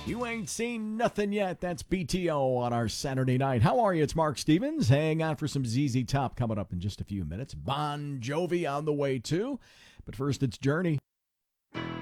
You ain't seen nothing yet. That's BTO on our Saturday night. How are you? It's Mark Stevens. Hang out for some ZZ Top coming up in just a few minutes. Bon Jovi on the way too. But first, it's Journey.